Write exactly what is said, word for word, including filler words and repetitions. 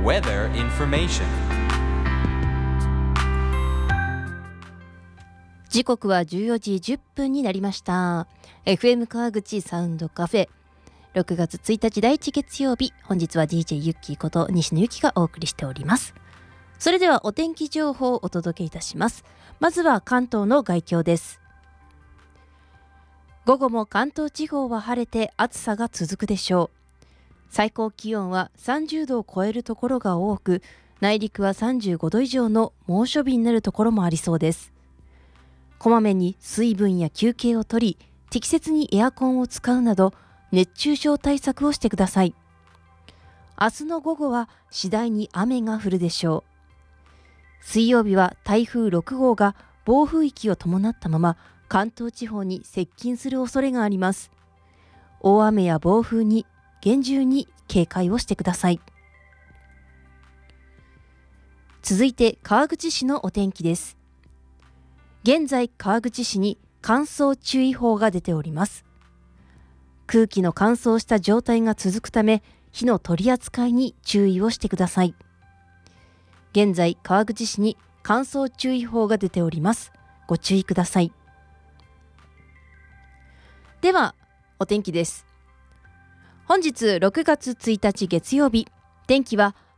Weather information. 時刻はじゅうよじじゅっぷんになりました。 エフエム 川口サウンドカフェ、ろくがつついたち第一月曜日、本日は ディージェー ゆっきーこと西野ゆきがお送りしております。それではお天気情報をお届けいたします。まずは関東の概況です。午後も関東地方は晴れて暑さが続くでしょう。最高気温はさんじゅうどを超えるところが多く、内陸はさんじゅうごど以上の猛暑日になるところもありそうです。こまめに水分や休憩をとり、適切にエアコンを使うなど熱中症対策をしてください。明日の午後は次第に雨が降るでしょう。水曜日は台風ろくごうが暴風域を伴ったまま関東地方に接近する恐れがあります。大雨や暴風に厳重に警戒をしてください。続いて川口市のお天気です。現在川口市に乾燥注意報が出ております。空気の乾燥した状態が続くため、火の取り扱いに注意をしてください。現在川口市に乾燥注意報が出ております。ご注意ください。ではお天気です。本日ろくがつついたち月曜日、天気は